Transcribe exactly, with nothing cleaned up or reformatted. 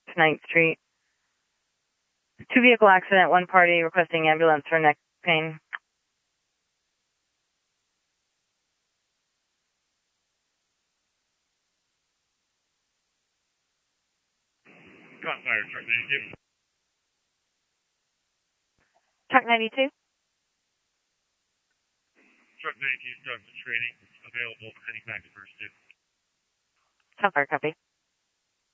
ninth Street. Two vehicle accident, one party requesting ambulance for neck pain. Got fire, truck ninety-two. Truck ninety-two. Truck ninety-two starts the training. Available for any package first two. Tough fire, copy.